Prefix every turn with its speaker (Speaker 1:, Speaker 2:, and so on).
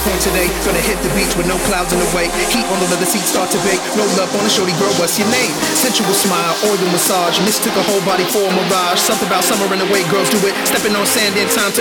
Speaker 1: point today. Gonna hit the beach with no clouds in the way. Heat on the leather seat start to bake. Roll up on a shorty girl, what's your name? Sensual smile, oil massage. Mistook a whole body for a mirage. Something about summer and the way girls do it. Stepping on sand in time to